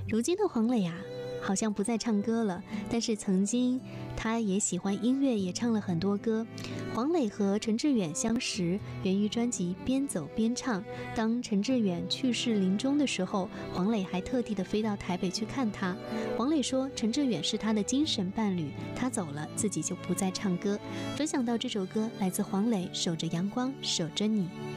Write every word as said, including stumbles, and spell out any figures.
如今的黄磊啊，好像不再唱歌了，但是曾经他也喜欢音乐，也唱了很多歌。黄磊和陈志远相识源于专辑《边走边唱》。当陈志远去世临终的时候，黄磊还特地的飞到台北去看他。黄磊说，陈志远是他的精神伴侣，他走了，自己就不再唱歌。分享到这首歌来自黄磊，《守着阳光，守着你》。